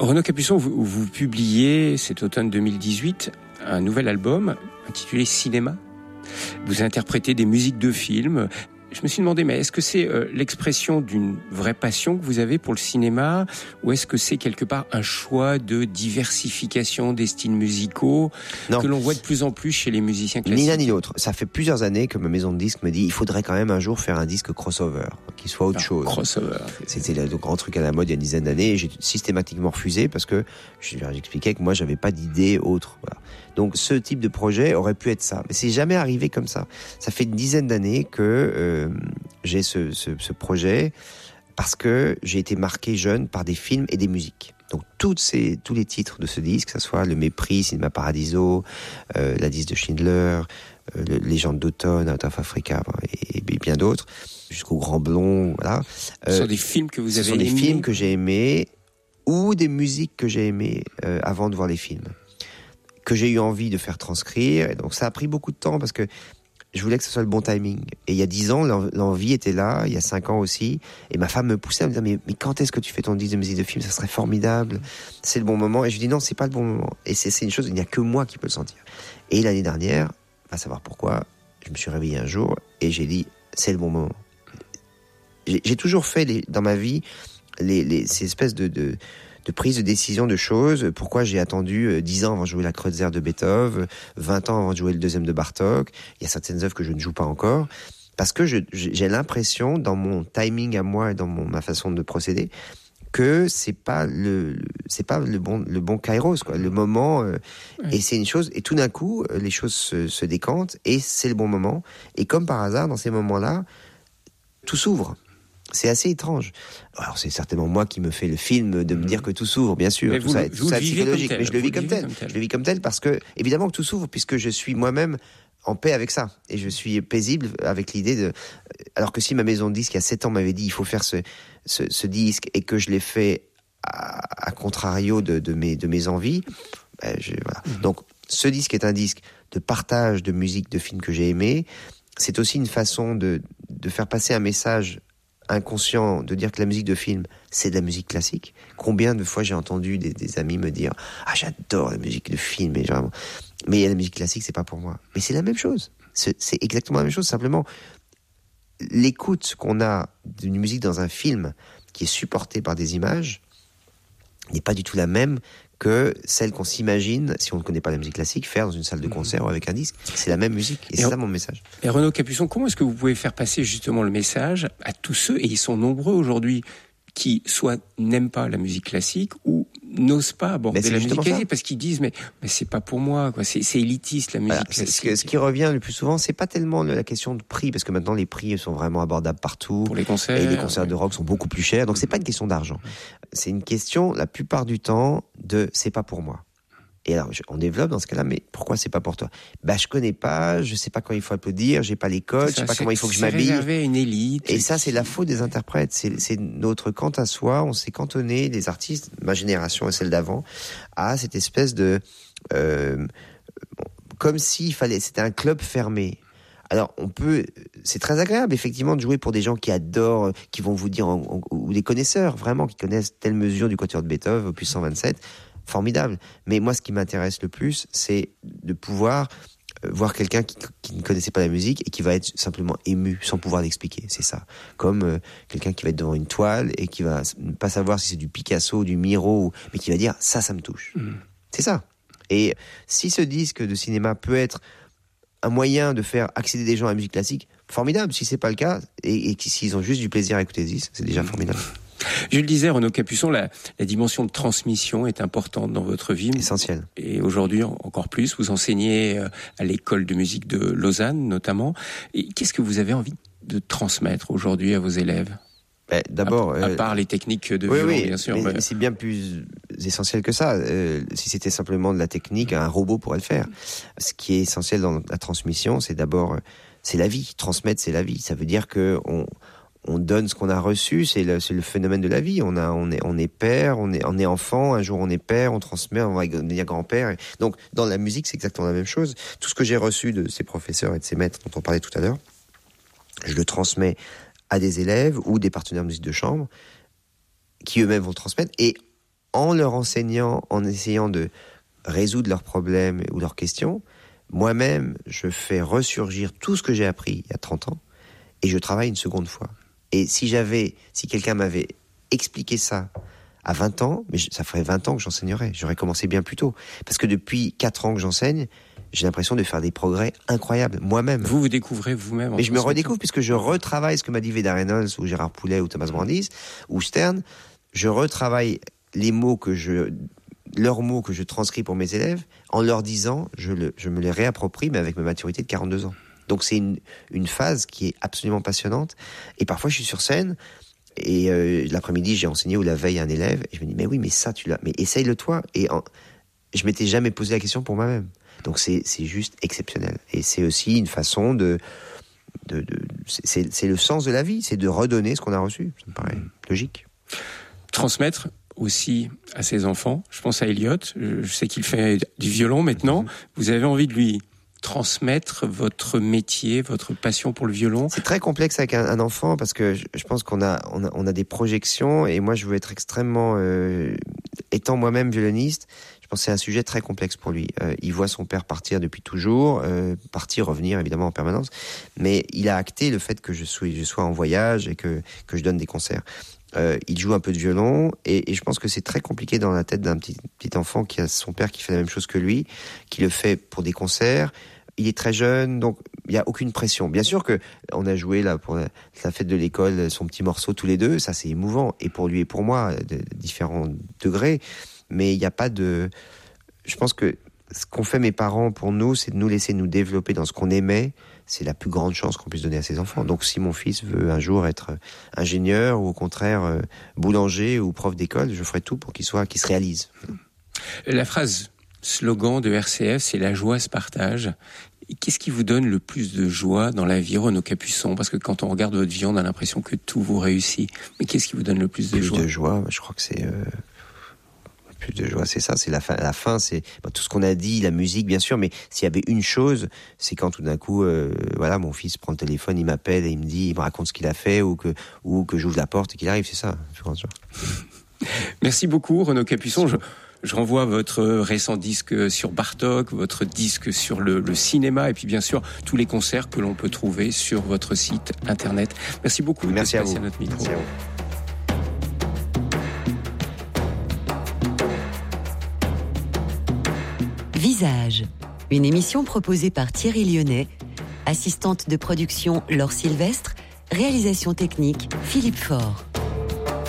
Renaud Capuçon, vous publiez cet automne 2018 un nouvel album intitulé Cinéma. Vous interprétez des musiques de films. Je me suis demandé, mais est-ce que c'est l'expression d'une vraie passion que vous avez pour le cinéma, ou est-ce que c'est quelque part un choix de diversification des styles musicaux que l'on voit de plus en plus chez les musiciens classiques? Ni l'un ni l'autre. Ça fait plusieurs années que ma maison de disques me dit il faudrait quand même un jour faire un disque crossover, qui soit autre chose. Crossover. C'était le grand truc à la mode il y a une dizaine d'années, et j'ai systématiquement refusé parce que j'expliquais que moi j'avais pas d'idée autre. Voilà. Donc ce type de projet aurait pu être ça, mais c'est jamais arrivé comme ça. Ça fait une dizaine d'années que j'ai ce projet parce que j'ai été marqué jeune par des films et des musiques. Donc tous les titres de ce disque, que ce soit Le Mépris, Cinéma Paradiso, La liste de Schindler, Légende d'automne, Out of Africa et bien d'autres, jusqu'au Grand Blond, voilà. Ce sont des films que vous avez aimés. Ce sont des films que j'ai aimés ou des musiques que j'ai aimées avant de voir les films, que j'ai eu envie de faire transcrire. Et donc ça a pris beaucoup de temps parce que je voulais que ce soit le bon timing. Et il y a 10 ans, l'envie était là, il y a 5 ans aussi. Et ma femme me poussait à me dire, mais quand est-ce que tu fais ton disque de musique de film? Ça serait formidable. C'est le bon moment. Et je lui dis, non, c'est pas le bon moment. Et c'est une chose, il n'y a que moi qui peux le sentir. Et l'année dernière, à savoir pourquoi, je me suis réveillé un jour et j'ai dit, c'est le bon moment. J'ai toujours fait dans ma vie ces espèces de prise de décision de choses. Pourquoi j'ai attendu 10 ans avant de jouer la Kreutzer de Beethoven, 20 ans avant de jouer le deuxième de Bartók. Il y a certaines œuvres que je ne joue pas encore. Parce que j'ai l'impression, dans mon timing à moi et dans ma façon de procéder, que c'est pas le bon kairos, quoi. Le moment, et c'est une chose, et tout d'un coup, les choses se décantent, et c'est le bon moment. Et comme par hasard, dans ces moments-là, tout s'ouvre. C'est assez étrange. Alors c'est certainement moi qui me fais le film de me dire que tout s'ouvre, bien sûr. Tout ça est psychologique, mais je le vis comme tel. Je le vis comme tel parce que, évidemment que tout s'ouvre, puisque je suis moi-même en paix avec ça. Et je suis paisible avec l'idée de... Alors que si ma maison de disque, il y a 7 ans, m'avait dit il faut faire ce disque, et que je l'ai fait à contrario de mes envies, voilà. Donc ce disque est un disque de partage de musique, de films que j'ai aimés. C'est aussi une façon de faire passer un message inconscient, de dire que la musique de film, c'est de la musique classique. Combien de fois j'ai entendu des amis me dire « Ah, j'adore la musique de film, mais la musique classique, c'est pas pour moi. » Mais c'est la même chose. C'est exactement la même chose. Simplement, l'écoute qu'on a d'une musique dans un film qui est supportée par des images n'est pas du tout la même que celle qu'on s'imagine, si on ne connaît pas la musique classique, faire dans une salle de concert ou avec un disque. C'est la même musique, et c'est ça mon message. Et Renaud Capuçon, comment est-ce que vous pouvez faire passer justement le message à tous ceux, et ils sont nombreux aujourd'hui, qui soit n'aiment pas la musique classique ou n'osent pas aborder la musique classique parce qu'ils disent mais c'est pas pour moi, quoi. C'est élitiste la musique classique. Ce qui revient le plus souvent, c'est pas tellement la question de prix, parce que maintenant les prix sont vraiment abordables partout. Pour les concerts. Et les concerts de rock sont beaucoup plus chers, donc c'est pas une question d'argent. C'est une question, la plupart du temps, de c'est pas pour moi. Et alors, on développe dans ce cas-là, mais pourquoi c'est pas pour toi? Je connais pas, je sais pas quand il faut applaudir, j'ai pas les codes, je sais pas comment il faut que je m'habille. C'est réservé à une élite. Et ça, c'est la faute des interprètes. C'est notre quant à soi. On s'est cantonné, les artistes, ma génération et celle d'avant, à cette espèce de, comme s'il fallait, c'était un club fermé. Alors, c'est très agréable, effectivement, de jouer pour des gens qui adorent, qui vont vous dire, ou des connaisseurs, vraiment, qui connaissent telle mesure du quatuor de Beethoven, opus 127. Formidable. Mais moi, ce qui m'intéresse le plus, c'est de pouvoir voir quelqu'un qui ne connaissait pas la musique et qui va être simplement ému sans pouvoir l'expliquer. C'est ça. Comme quelqu'un qui va être devant une toile et qui va ne pas savoir si c'est du Picasso ou du Miro, mais qui va dire ça me touche. C'est ça. Et si ce disque de cinéma peut être un moyen de faire accéder des gens à la musique classique, formidable. Si c'est pas le cas, et s'ils ont juste du plaisir à écouter ce disque, c'est déjà formidable. Je le disais, Renaud Capuçon, la dimension de transmission est importante dans votre vie. Essentiel. Et aujourd'hui, encore plus, vous enseignez à l'école de musique de Lausanne, notamment. Et qu'est-ce que vous avez envie de transmettre aujourd'hui à vos élèves? D'abord, à part les techniques de violon, bien sûr. Mais c'est bien plus essentiel que ça. Si c'était simplement de la technique, un robot pourrait le faire. Ce qui est essentiel dans la transmission, c'est d'abord, c'est la vie. Transmettre, c'est la vie. Ça veut dire que on donne ce qu'on a reçu, c'est le phénomène de la vie. On est père, on est enfant, un jour on est père, on transmet, on va devenir grand-père. Donc, dans la musique, c'est exactement la même chose. Tout ce que j'ai reçu de ces professeurs et de ces maîtres dont on parlait tout à l'heure, je le transmets à des élèves ou des partenaires de musique de chambre qui eux-mêmes vont le transmettre. Et en leur enseignant, en essayant de résoudre leurs problèmes ou leurs questions, moi-même, je fais ressurgir tout ce que j'ai appris il y a 30 ans et je travaille une seconde fois. Et si quelqu'un m'avait expliqué ça à 20 ans, mais ça ferait 20 ans que j'enseignerais. J'aurais commencé bien plus tôt. Parce que depuis 4 ans que j'enseigne, j'ai l'impression de faire des progrès incroyables, moi-même. Vous découvrez vous-même. Mais je me redécouvre puisque je retravaille ce que m'a dit Veda Reynolds ou Gérard Poulet ou Thomas Brandis ou Stern. Je retravaille leurs mots que je transcris pour mes élèves en leur disant, je me les réapproprie, mais avec ma maturité de 42 ans. Donc c'est une phase qui est absolument passionnante. Et parfois je suis sur scène et l'après-midi j'ai enseigné ou la veille à un élève et je me dis mais ça tu l'as, mais essaye-le toi. Et je m'étais jamais posé la question pour moi-même. Donc c'est juste exceptionnel. Et c'est aussi une façon c'est le sens de la vie, c'est de redonner ce qu'on a reçu. Ça me paraît logique. Transmettre aussi à ses enfants. Je pense à Elliot. Je sais qu'il fait du violon maintenant. Vous avez envie de lui transmettre votre métier, votre passion pour le violon? C'est très complexe avec un enfant parce que je pense qu'on a des projections et moi je veux être extrêmement... étant moi-même violoniste, je pense que c'est un sujet très complexe pour lui. Il voit son père partir depuis toujours, partir, revenir évidemment en permanence, mais il a acté le fait que je sois en voyage et que je donne des concerts. Il joue un peu de violon et je pense que c'est très compliqué dans la tête d'un petit enfant qui a son père qui fait la même chose que lui, qui le fait pour des concerts. Il est très jeune, donc il n'y a aucune pression. Bien sûr que on a joué là pour la fête de l'école son petit morceau tous les deux, ça c'est émouvant, et pour lui et pour moi, de différents degrés, mais il n'y a pas de... Je pense que ce qu'ont fait mes parents pour nous, c'est de nous laisser nous développer dans ce qu'on aimait. C'est la plus grande chance qu'on puisse donner à ses enfants. Donc si mon fils veut un jour être ingénieur ou au contraire boulanger ou prof d'école, je ferai tout pour qu'il se réalise. La phrase slogan de RCF, c'est la joie se partage. Qu'est-ce qui vous donne le plus de joie dans la vie, Renaud Capuçon? Parce que quand on regarde votre vie, on a l'impression que tout vous réussit. Mais qu'est-ce qui vous donne le plus de joie? Plus de joie, je crois que c'est... Plus de joie, c'est ça, c'est la fin, c'est tout ce qu'on a dit, la musique bien sûr, mais s'il y avait une chose, c'est quand tout d'un coup, mon fils prend le téléphone, il m'appelle et il me raconte ce qu'il a fait ou que j'ouvre la porte et qu'il arrive, c'est ça. Merci beaucoup, Renaud Capuçon. Je renvoie votre récent disque sur Bartók, votre disque sur le cinéma et puis bien sûr tous les concerts que l'on peut trouver sur votre site internet. Merci beaucoup d'être passé à notre micro. Merci à vous. Visage, une émission proposée par Thierry Lyonnais, assistante de production Laure Sylvestre, réalisation technique Philippe Faure.